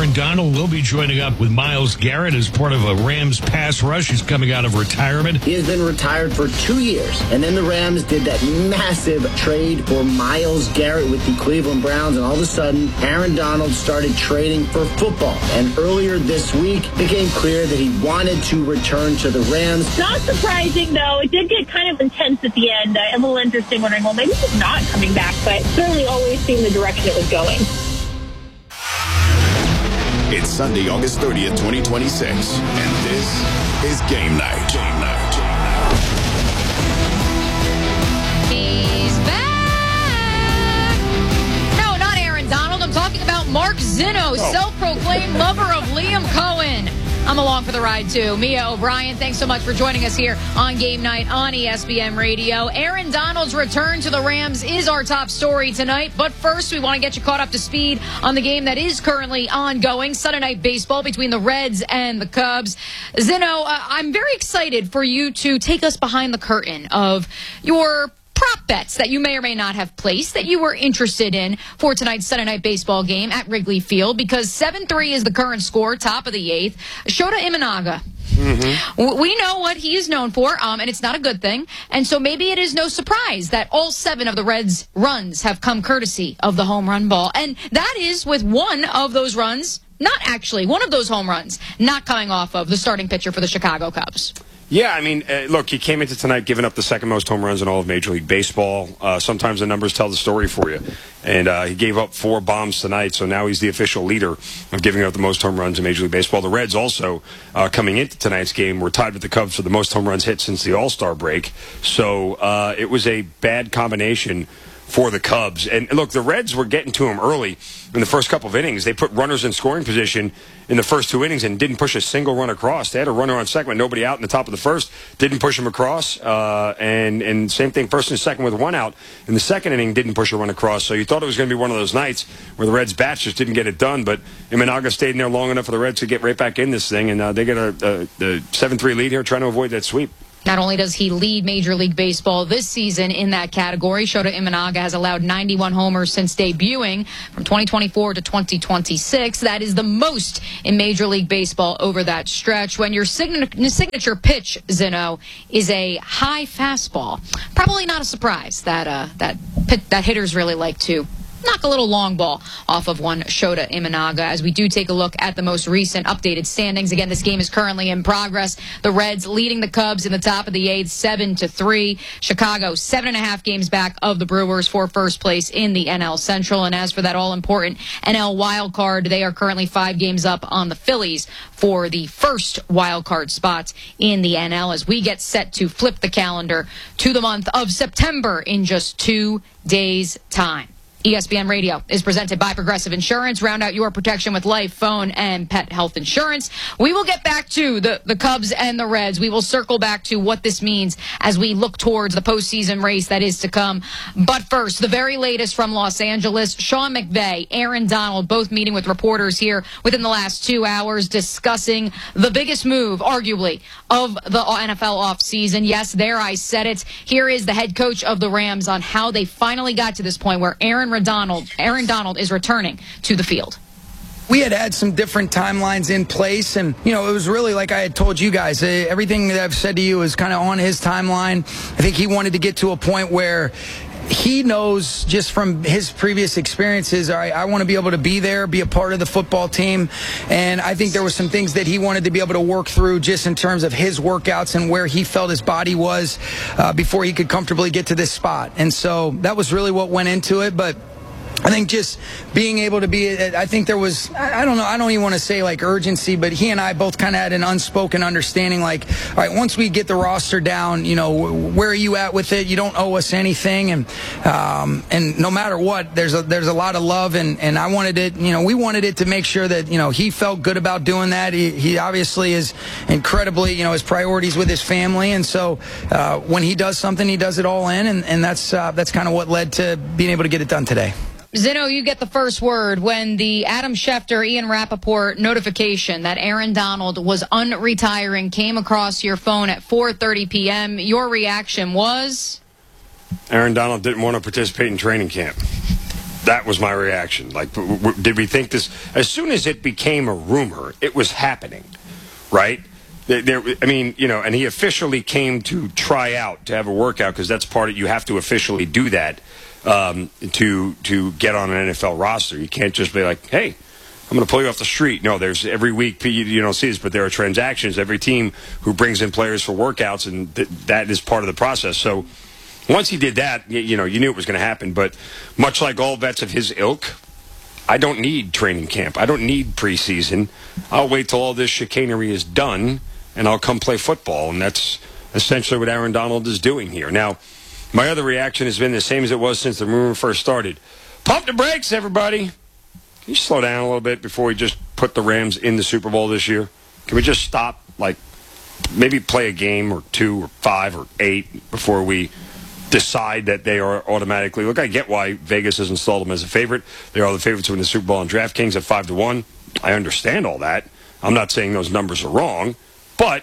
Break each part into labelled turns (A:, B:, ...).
A: Aaron Donald will be joining up with Myles Garrett as part of a Rams pass rush. He's coming out of retirement.
B: He has been retired for 2 years, and then the Rams did that massive trade for Myles Garrett with the Cleveland Browns, and all of a sudden, Aaron Donald started trading for football. And earlier this week, it became clear that he wanted to return to the Rams.
C: Not surprising, though. It did get kind of intense at the end. A little interesting, wondering, well, maybe he's not coming back, but certainly always seemed the direction it was going.
D: It's Sunday, August 30th, 2026, and this is Game Night. Game Night.
E: He's back! No, not Aaron Donald. I'm talking about Mark Zinno, self-proclaimed lover of Liam Cohen. I'm along for the ride, too. Mia O'Brien, thanks so much for joining us here on Game Night on ESPN Radio. Aaron Donald's return to the Rams is our top story tonight. But first, we want to get you caught up to speed on the game that is currently ongoing, Sunday Night Baseball between the Reds and the Cubs. Zinno, I'm very excited for you to take us behind the curtain of your prop bets that you may or may not have placed that you were interested in for tonight's Sunday Night Baseball game at Wrigley Field, because 7-3 is the current score, top of the 8th. Shota Imanaga. Mm-hmm. We know what he is known for, and it's not a good thing. And so maybe it is no surprise that all 7 of the Reds' runs have come courtesy of the home run ball. And that is with one of those runs, one of those home runs, not coming off of the starting pitcher for the Chicago Cubs.
F: Yeah, I mean, look, he came into tonight giving up the second most home runs in all of Major League Baseball. Sometimes the numbers tell the story for you. And he gave up 4 bombs tonight, so now he's the official leader of giving up the most home runs in Major League Baseball. The Reds also, coming into tonight's game, were tied with the Cubs for the most home runs hit since the All-Star break. So it was a bad combination for the Cubs. And look, the Reds were getting to him early in the first couple of innings. They put runners in scoring position in the first 2 innings and didn't push a single run across. They had a runner on second with nobody out in the top of the first, didn't push him across. And same thing, first and second with 1 out in the second inning, didn't push a run across. So you thought it was going to be one of those nights where the Reds' bats just didn't get it done. But Imanaga stayed in there long enough for the Reds to get right back in this thing. And they get a 7-3 lead here, trying to avoid that sweep.
E: Not only does he lead Major League Baseball this season in that category, Shota Imanaga has allowed 91 homers since debuting from 2024 to 2026. That is the most in Major League Baseball over that stretch. When your signature pitch, Zinno, is a high fastball, probably not a surprise that hitters really like to knock a little long ball off of one Shota Imanaga. As we do take a look at the most recent updated standings. Again, this game is currently in progress. The Reds leading the Cubs in the top of the 8th, 7-3. Chicago, 7.5 games back of the Brewers for first place in the NL Central. And as for that all-important NL wild card, they are currently 5 games up on the Phillies for the first wild card spot in the NL as we get set to flip the calendar to the month of September in just 2 days' time. ESPN Radio is presented by Progressive Insurance. Round out your protection with life, phone, and pet health insurance. We will get back to the Cubs and the Reds. We will circle back to what this means as we look towards the postseason race that is to come. But first, the very latest from Los Angeles. Sean McVay, Aaron Donald, both meeting with reporters here within the last 2 hours, discussing the biggest move, arguably, of the NFL offseason. Yes, there I said it. Here is the head coach of the Rams on how they finally got to this point where Aaron Donald is returning to the field.
G: We had some different timelines in place, and, it was really like I had told you guys. Everything that I've said to you is kind of on his timeline. I think he wanted to get to a point where he knows just from his previous experiences, all right, I want to be able to be there, be a part of the football team. And I think there were some things that he wanted to be able to work through just in terms of his workouts and where he felt his body was before he could comfortably get to this spot. And so that was really what went into it. But I think just being able to be, I think there was, I don't know, I don't even want to say like urgency, but he and I both kind of had an unspoken understanding, like, all right, once we get the roster down, where are you at with it? You don't owe us anything. And no matter what, there's a lot of love, and I wanted it, we wanted it to make sure that, he felt good about doing that. He obviously is incredibly, his priorities with his family. And so when he does something, he does it all in. And that's kind of what led to being able to get it done today.
E: Zinno, you get the first word when the Adam Schefter, Ian Rappaport notification that Aaron Donald was unretiring came across your phone at 4:30 p.m. Your reaction was?
F: Aaron Donald didn't want to participate in training camp. That was my reaction. Like, did we think this? As soon as it became a rumor, it was happening, right? I mean, and he officially came to try out, to have a workout, because that's part of, you have to officially do that to get on an NFL roster. You can't just be like, hey, I'm going to pull you off the street. No, there's every week, you don't see this, but there are transactions. Every team who brings in players for workouts, and that is part of the process. So once he did that, you knew it was going to happen. But much like all vets of his ilk, I don't need training camp. I don't need preseason. I'll wait till all this chicanery is done, and I'll come play football. And that's essentially what Aaron Donald is doing here. Now, my other reaction has been the same as it was since the rumor first started. Pump the brakes, everybody. Can you slow down a little bit before we just put the Rams in the Super Bowl this year? Can we just stop, maybe play a game or 2 or 5 or 8 before we decide that they are automatically... Look, I get why Vegas has installed them as a favorite. They are the favorites to win the Super Bowl on DraftKings at 5-1. I understand all that. I'm not saying those numbers are wrong, but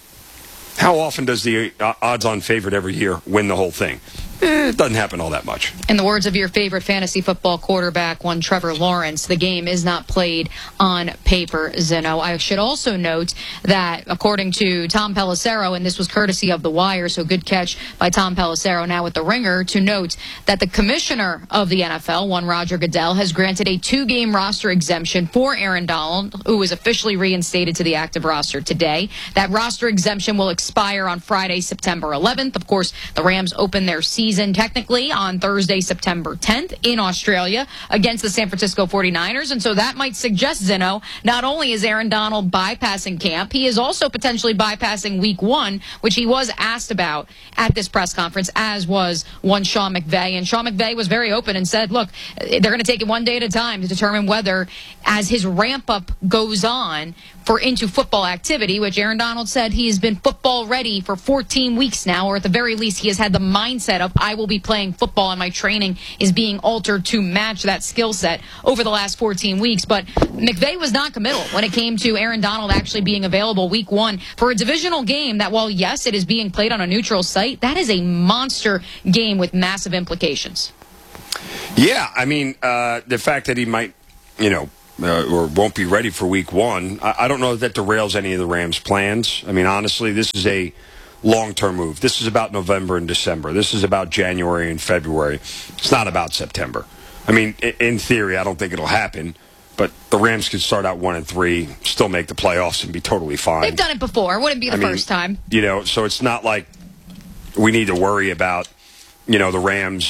F: how often does the odds-on favorite every year win the whole thing? It doesn't happen all that much.
E: In the words of your favorite fantasy football quarterback, one Trevor Lawrence, the game is not played on paper, Zeno. I should also note that, according to Tom Pelissero, and this was courtesy of The Wire, so good catch by Tom Pelissero now with The Ringer, to note that the commissioner of the NFL, one Roger Goodell, has granted a 2-game roster exemption for Aaron Donald, who was officially reinstated to the active roster today. That roster exemption will expire on Friday, September 11th. Of course, the Rams open their season technically on Thursday, September 10th in Australia against the San Francisco 49ers. And so that might suggest, Zeno, not only is Aaron Donald bypassing camp, he is also potentially bypassing week 1, which he was asked about at this press conference, as was one Sean McVay. And Sean McVay was very open and said, look, they're going to take it one day at a time to determine whether, as his ramp up goes on for into football activity, which Aaron Donald said he has been football ready for 14 weeks now, or at the very least he has had the mindset of, I will be playing football, and my training is being altered to match that skill set over the last 14 weeks. But McVay was not committal when it came to Aaron Donald actually being available week 1 for a divisional game that, while yes, it is being played on a neutral site, that is a monster game with massive implications.
F: Yeah, I mean, the fact that he might, or won't be ready for week 1, I don't know that derails any of the Rams' plans. I mean, honestly, this is a long-term move. This is about November and December. This is about January and February. It's not about September. I mean, in theory, I don't think it'll happen, but the Rams could start out 1-3, still make the playoffs, and be totally fine.
E: They've done it before. It wouldn't be the first time.
F: So it's not like we need to worry about, the Rams,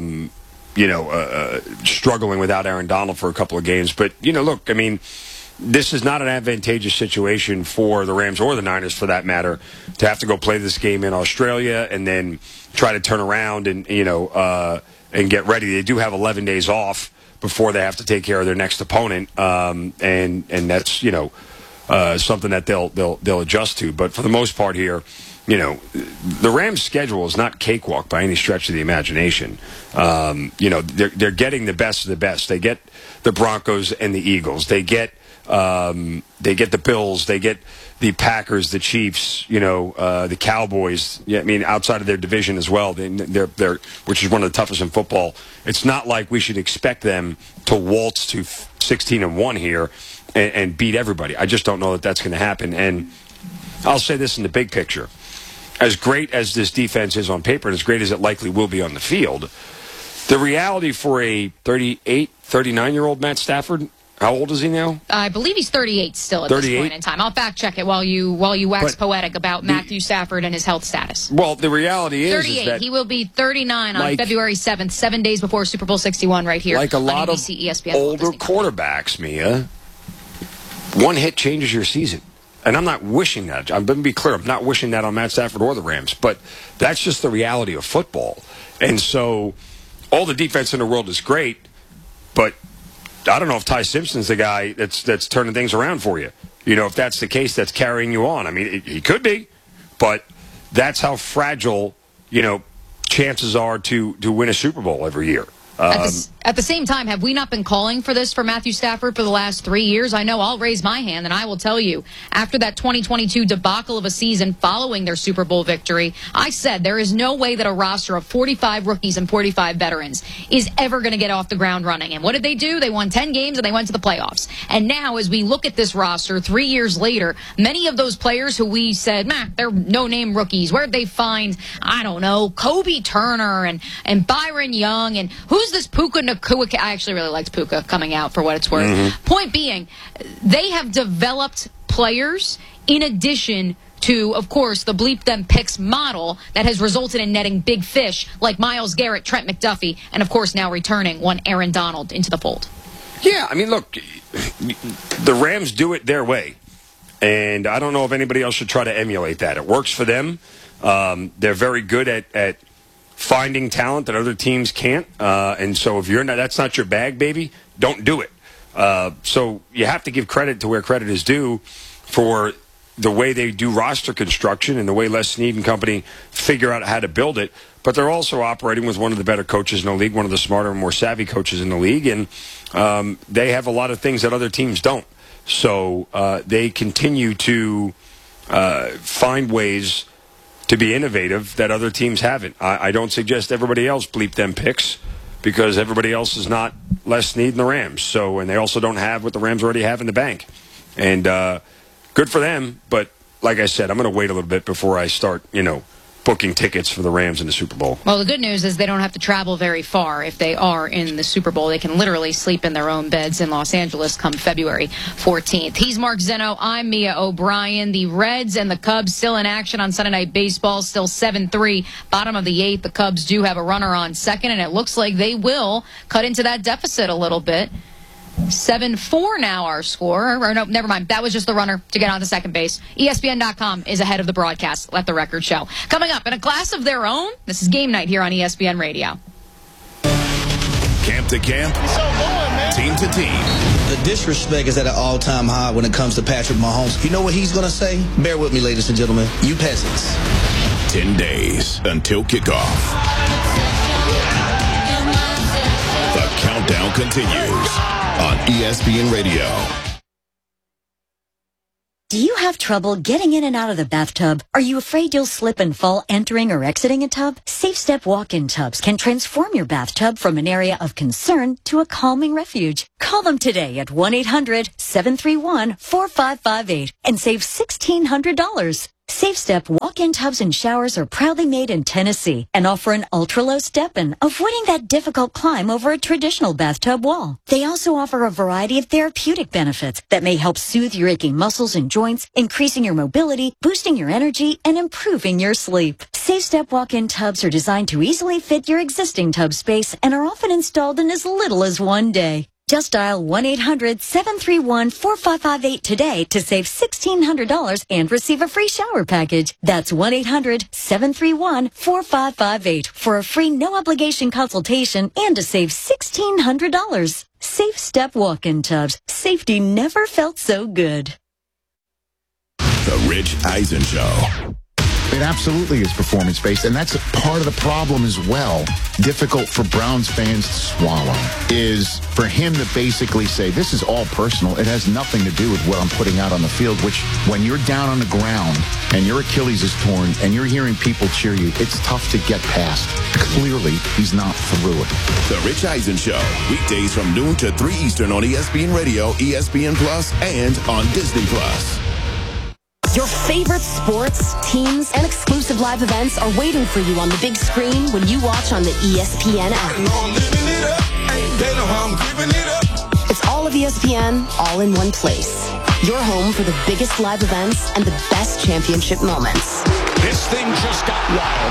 F: struggling without Aaron Donald for a couple of games. But, look, I mean, this is not an advantageous situation for the Rams or the Niners, for that matter, to have to go play this game in Australia and then try to turn around and, and get ready. They do have 11 days off before they have to take care of their next opponent, and that's, something that they'll adjust to. But for the most part here, the Rams' schedule is not cakewalk by any stretch of the imagination. They're getting the best of the best. They get the Broncos and the Eagles. They get the Bills. They get the Packers, the Chiefs. The Cowboys. Yeah, I mean, outside of their division as well. They're which is one of the toughest in football. It's not like we should expect them to waltz to 16-1 here and beat everybody. I just don't know that that's going to happen. And I'll say this in the big picture. As great as this defense is on paper, and as great as it likely will be on the field, the reality for a 38, 39-year-old Matt Stafford, how old is he now?
E: I believe he's 38 still at 38? This point in time. I'll fact check it while you wax poetic about Matthew Stafford and his health status.
F: Well, the reality is
E: 38.
F: That
E: he will be 39 on February 7th, 7 days before Super Bowl 61 right here.
F: Like a lot
E: on ABC,
F: of
E: ESPN,
F: older quarterbacks, Mia, one hit changes your season. And I'm not wishing that. I'm going to be clear. I'm not wishing that on Matt Stafford or the Rams. But that's just the reality of football. And so all the defense in the world is great, but I don't know if Ty Simpson's the guy that's turning things around for you. If that's the case, that's carrying you on. I mean, he could be, but that's how fragile, chances are to win a Super Bowl every year.
E: At At the same time, have we not been calling for this for Matthew Stafford for the last 3 years? I know I'll raise my hand, and I will tell you, after that 2022 debacle of a season following their Super Bowl victory, I said there is no way that a roster of 45 rookies and 45 veterans is ever going to get off the ground running. And what did they do? They won 10 games, and they went to the playoffs. And now, as we look at this roster 3 years later, many of those players who we said, they're no-name rookies. Where'd they find, I don't know, Kobe Turner and Byron Young, and who's this Puka Nacua? I actually really liked Puka coming out for what it's worth. Mm-hmm. Point being, they have developed players in addition to, of course, the bleep them picks model that has resulted in netting big fish like Myles Garrett, Trent McDuffie, and of course now returning one Aaron Donald into the fold.
F: Yeah, I mean, look, the Rams do it their way, and I don't know if anybody else should try to emulate that. It works for them. They're very good at finding talent that other teams can't, and so if that's not your bag, baby, don't do it. So you have to give credit to where credit is due for the way they do roster construction and the way Les Snead and company figure out how to build it. But they're also operating with one of the better coaches in the league, one of the smarter and more savvy coaches in the league, and they have a lot of things that other teams don't. So they continue to find ways to be innovative that other teams haven't. I don't suggest everybody else bleep them picks because everybody else is not Les Snead and the Rams. So, and they also don't have what the Rams already have in the bank. And good for them, but like I said, I'm going to wait a little bit before I start, booking tickets for the Rams in the Super Bowl.
E: Well, the good news is they don't have to travel very far if they are in the Super Bowl. They can literally sleep in their own beds in Los Angeles come February 14th. He's Mark Zeno. I'm Mia O'Brien. The Reds and the Cubs still in action on Sunday Night Baseball, still 7-3. Bottom of the 8th, the Cubs do have a runner on second, and it looks like they will cut into that deficit a little bit. 7-4 now our score. Or no, never mind. That was just the runner to get on to second base. ESPN.com is ahead of the broadcast. Let the record show. Coming up, in a class of their own, this is Game Night here on ESPN Radio.
D: Camp to camp, team to team.
H: The disrespect is at an all-time high when it comes to Patrick Mahomes. You know what he's going to say? Bear with me, ladies and gentlemen. You peasants.
D: 10 days until kickoff. The countdown continues on ESPN Radio.
I: Do you have trouble getting in and out of the bathtub? Are you afraid you'll slip and fall entering or exiting a tub? Safe Step walk-in tubs can transform your bathtub from an area of concern to a calming refuge. Call them today at 1-800-731-4558 and save $1,600. Safe Step walk-in tubs and showers are proudly made in Tennessee and offer an ultra-low step-in, avoiding that difficult climb over a traditional bathtub wall. They also offer a variety of therapeutic benefits that may help soothe your aching muscles and joints, increasing your mobility, boosting your energy, and improving your sleep. Safe Step walk-in tubs are designed to easily fit your existing tub space and are often installed in as little as 1 day. Just dial 1-800-731-4558 today to save $1,600 and receive a free shower package. That's 1-800-731-4558 for a free no-obligation consultation and to save $1,600. Safe Step walk-in tubs. Safety never felt so good.
D: The Rich Eisen Show.
J: It absolutely is performance-based, and that's part of the problem as well. Difficult for Browns fans to swallow is for him to basically say, this is all personal. It has nothing to do with what I'm putting out on the field, which when you're down on the ground and your Achilles is torn and you're hearing people cheer you, it's tough to get past. Clearly, he's not through it.
D: The Rich Eisen Show, weekdays from noon to 3 Eastern on ESPN Radio, ESPN Plus, and on Disney Plus.
K: Your favorite sports, teams, and exclusive live events are waiting for you on the big screen when you watch on the ESPN app. It's all of ESPN, all in one place. Your home for the biggest live events and the best championship moments.
L: This thing just got wild.